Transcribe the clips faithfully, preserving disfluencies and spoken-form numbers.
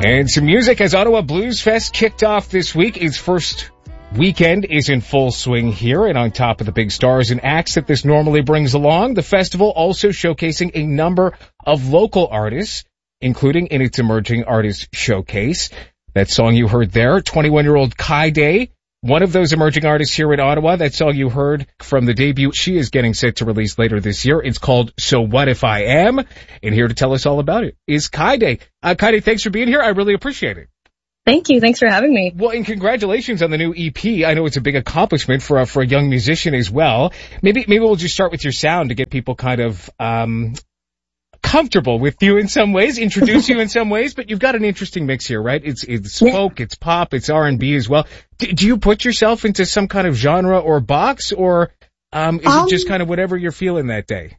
And some music as Ottawa Blues Fest kicked off this week. Its first weekend is in full swing here, and on top of the big stars and acts that this normally brings along, the festival also showcasing a number of local artists, including in its Emerging Artist Showcase. That song you heard there, twenty-one-year-old Kaide, one of those emerging artists here in Ottawa. That song you heard from the debut she is getting set to release later this year. It's called So What If I Am? And here to tell us all about it is Kaide. Uh, Kaide, thanks for being here. I really appreciate it. Thank you. Thanks for having me. Well, and congratulations on the new E P. I know it's a big accomplishment for a, for a young musician as well. Maybe, maybe we'll just start with your sound to get people kind of, um, comfortable with you in some ways, introduce you in some ways, but you've got an interesting mix here, right? It's, it's folk, yeah. It's pop, it's R and B as well. Do, do you put yourself into some kind of genre or box, or, um, is um, it just kind of whatever you're feeling that day?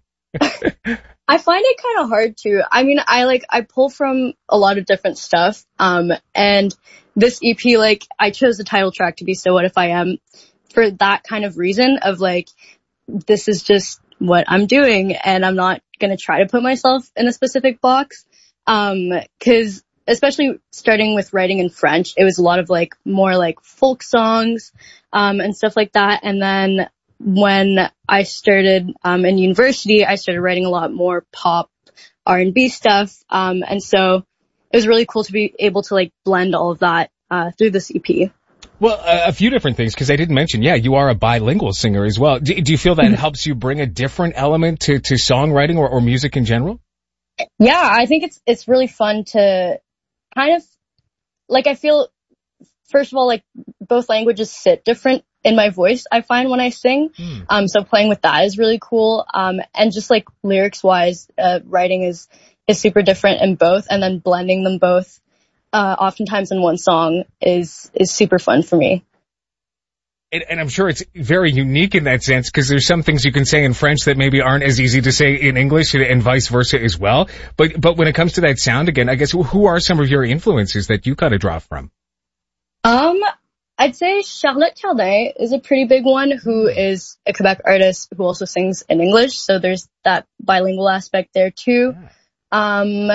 I find it kind of hard to. I mean, I like, I pull from a lot of different stuff. Um, and this E P, like, I chose the title track to be So What If I Am for that kind of reason of like, this is just what I'm doing, and I'm not going to try to put myself in a specific box. Um, cause especially starting with writing in French, it was a lot of like more like folk songs, um, and stuff like that. And then when I started, um, in university, I started writing a lot more pop R and B stuff. Um, and so it was really cool to be able to like blend all of that, uh, through this E P. Well, a few different things, because I didn't mention, yeah, you are a bilingual singer as well. Do, do you feel that helps you bring a different element to, to songwriting or, or music in general? Yeah, I think it's it's really fun to kind of, like, I feel, first of all, like, both languages sit different in my voice, I find, when I sing. Hmm. Um, so playing with that is really cool. Um, and just, like, lyrics-wise, uh, writing is, is super different in both, and then blending them both Uh, oftentimes in one song is, is super fun for me. And, and I'm sure it's very unique in that sense, because there's some things you can say in French that maybe aren't as easy to say in English, and, and vice versa as well. But, but when it comes to that sound again, I guess, who are some of your influences that you kind of draw from? Um, I'd say Charlotte Cardin is a pretty big one, who is a Quebec artist who also sings in English. So there's that bilingual aspect there too. Yeah. Um,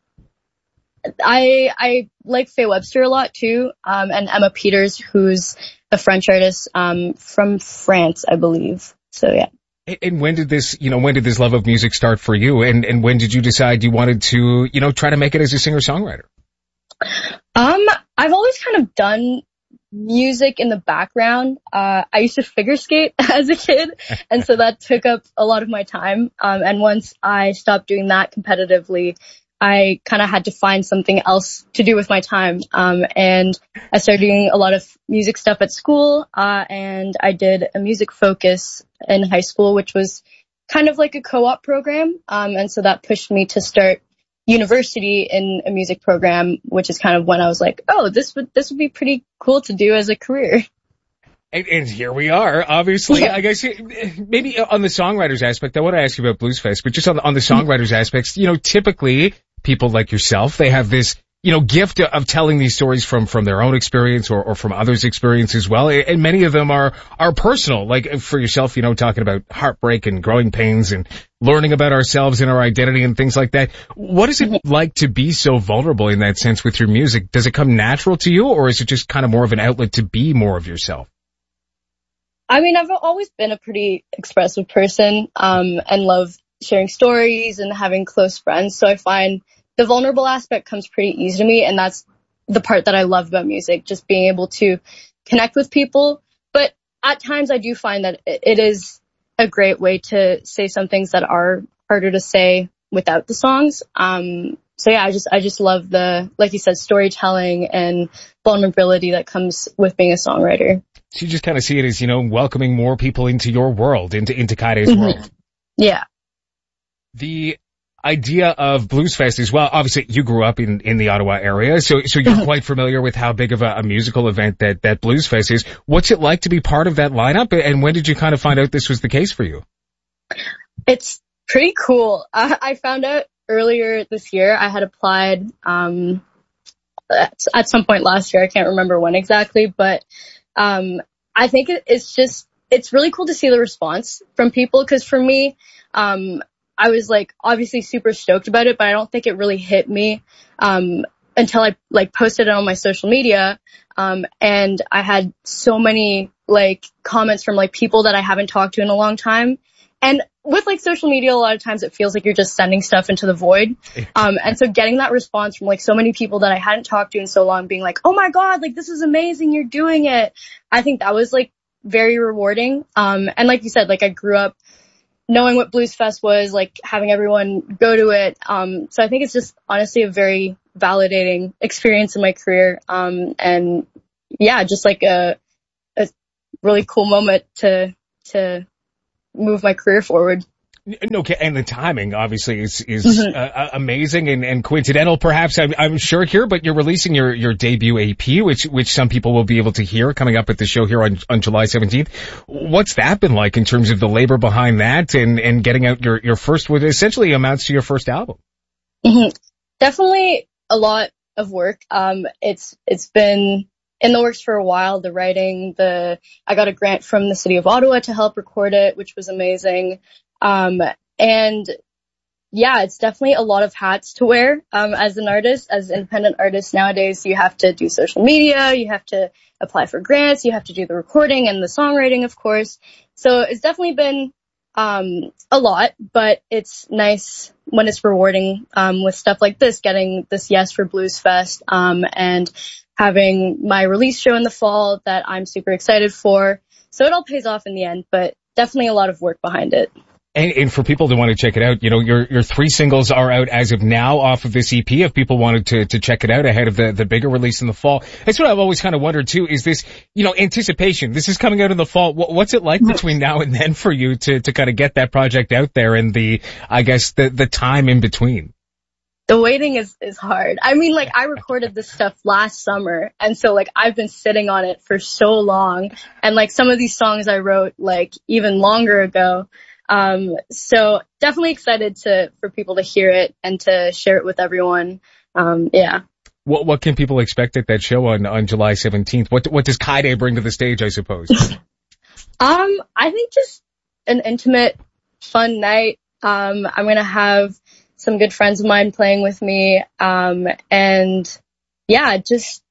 I, I like Faye Webster a lot too, um, and Emma Peters, who's a French artist, um, from France, I believe. So yeah. And when did this, you know, when did this love of music start for you? And, and when did you decide you wanted to, you know, try to make it as a singer-songwriter? Um, I've always kind of done music in the background. Uh, I used to figure skate as a kid, and so that took up a lot of my time. Um, and once I stopped doing that competitively, I kind of had to find something else to do with my time. Um, and I started doing a lot of music stuff at school, uh, and I did a music focus in high school, which was kind of like a co-op program. Um, and so that pushed me to start university in a music program, which is kind of when I was like, oh, this would, this would be pretty cool to do as a career. And, and here we are, obviously. Yeah. I guess maybe on the songwriters aspect, I want to ask you about Blues Fest, but just on the, on the songwriters aspects, you know, typically people like yourself, they have this, you know, gift of telling these stories from, from their own experience or, or from others' experience as well. And many of them are, are personal. Like for yourself, you know, talking about heartbreak and growing pains and learning about ourselves and our identity and things like that. What is it like to be so vulnerable in that sense with your music? Does it come natural to you, or is it just kind of more of an outlet to be more of yourself? I mean, I've always been a pretty expressive person, um, and love sharing stories and having close friends. So I find the vulnerable aspect comes pretty easy to me. And that's the part that I love about music, just being able to connect with people. But at times I do find that it is a great way to say some things that are harder to say without the songs. Um, so yeah, I just, I just love the, like you said, storytelling and vulnerability that comes with being a songwriter. So you just kind of see it as, you know, welcoming more people into your world, into, into Kaide's mm-hmm. world. Yeah. The idea of Blues Fest as well, obviously you grew up in, in the Ottawa area, so, so you're quite familiar with how big of a, a musical event that, that Blues Fest is. What's it like to be part of that lineup, and when did you kind of find out this was the case for you? It's pretty cool. I, I found out earlier this year. I had applied, um, at, at some point last year. I can't remember when exactly, but, um, I think it, it's just, it's really cool to see the response from people, because for me, um, I was like obviously super stoked about it, but I don't think it really hit me um until I like posted it on my social media. Um, and I had so many like comments from like people that I haven't talked to in a long time. And with like social media, a lot of times it feels like you're just sending stuff into the void. Um, and so getting that response from like so many people that I hadn't talked to in so long being like, oh my God, like this is amazing. You're doing it. I think that was like very rewarding. Um, and like you said, like I grew up knowing what Blues Fest was, like having everyone go to it. Um, so I think it's just honestly a very validating experience in my career. Um, and yeah, just like a, a really cool moment to, to move my career forward. Okay, and the timing obviously is is Mm-hmm. uh, amazing and, and coincidental, perhaps. I'm, I'm sure here, but you're releasing your your debut A P, which which some people will be able to hear coming up at the show here on on July seventeenth. What's that been like in terms of the labor behind that and and getting out your your first, what essentially amounts to your first album? Mm-hmm. Definitely a lot of work. Um, it's it's been in the works for a while. The writing, the I got a grant from the city of Ottawa to help record it, which was amazing. Um, and yeah, it's definitely a lot of hats to wear, um, as an artist, as an independent artist nowadays. You have to do social media, you have to apply for grants, you have to do the recording and the songwriting, of course. So it's definitely been, um, a lot, but it's nice when it's rewarding, um, with stuff like this, getting this yes for Blues Fest, um, and having my release show in the fall that I'm super excited for. So it all pays off in the end, but definitely a lot of work behind it. And, and for people that want to check it out, you know, your your three singles are out as of now off of this E P. If people wanted to to check it out ahead of the the bigger release in the fall, that's what I've always kind of wondered too. Is this, you know, anticipation? This is coming out in the fall. What, what's it like between now and then for you to to kind of get that project out there and the, I guess the the time in between? The waiting is is hard. I mean, like I recorded this stuff last summer, and so like I've been sitting on it for so long, and like some of these songs I wrote like even longer ago. Um, so definitely excited to, for people to hear it and to share it with everyone. Um, yeah. What, what can people expect at that show on, on July seventeenth? What, what does Kaide bring to the stage, I suppose? um, I think just an intimate, fun night. Um, I'm going to have some good friends of mine playing with me. Um, and yeah, just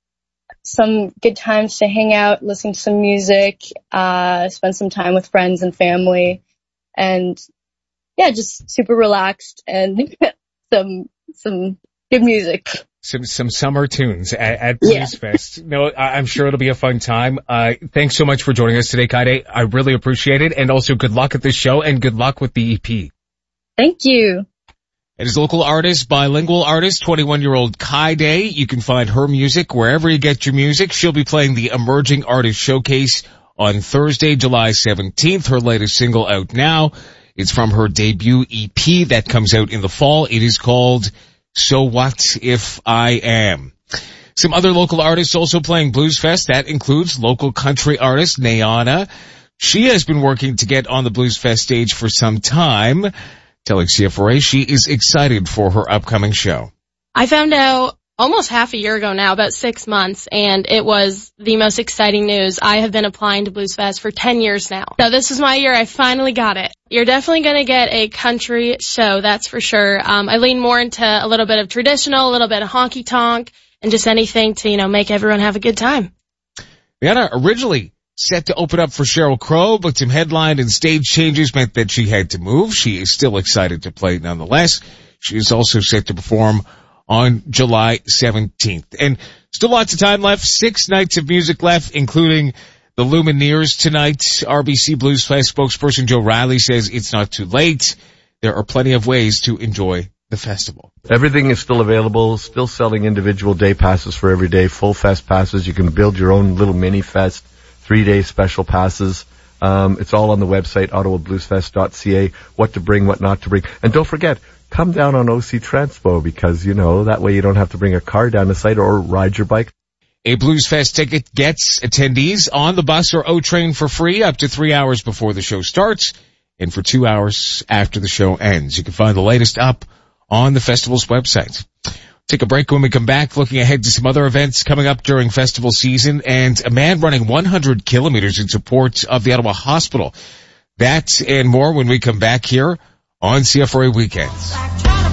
some good times to hang out, listen to some music, uh, spend some time with friends and family. And yeah, just super relaxed and some, some good music. Some, some summer tunes at, at Blues yeah. Fest. No, I, I'm sure it'll be a fun time. Uh, thanks so much for joining us today, Kaide. I really appreciate it. And also good luck at this show and good luck with the E P. Thank you. It is local artist, bilingual artist, twenty-one-year-old Kaide. You can find her music wherever you get your music. She'll be playing the Emerging Artist Showcase on Thursday, July seventeenth. Her latest single out now. It's from her debut E P that comes out in the fall. It is called So What If I Am. Some other local artists also playing Blues Fest. That includes local country artist Nayana. She has been working to get on the Blues Fest stage for some time. Telling C F R A she is excited for her upcoming show. I found out almost half a year ago now, about six months, and it was the most exciting news. I have been applying to Blues Fest for ten years now. So this is my year. I finally got it. You're definitely going to get a country show, that's for sure. Um, I lean more into a little bit of traditional, a little bit of honky-tonk, and just anything to, you know, make everyone have a good time. Rihanna originally set to open up for Sheryl Crow, but some headline and stage changes meant that she had to move. She is still excited to play nonetheless. She is also set to perform on July seventeenth. And still lots of time left, six nights of music left, including the Lumineers tonight. R B C Blues Fest spokesperson Joe Riley says it's not too late. There are plenty of ways to enjoy the festival. Everything is still available, still selling individual day passes for every day, full fest passes. You can build your own little mini fest, three-day special passes. Um, it's all on the website, ottawa blues fest dot c a, what to bring, what not to bring. And don't forget, come down on O C Transpo because, you know, that way you don't have to bring a car down the site or ride your bike. A Blues Fest ticket gets attendees on the bus or O-Train for free up to three hours before the show starts and for two hours after the show ends. You can find the latest up on the festival's website. Take a break. When we come back, looking ahead to some other events coming up during festival season and a man running one hundred kilometers in support of the Ottawa Hospital. That and more when we come back here on C F R A Weekends.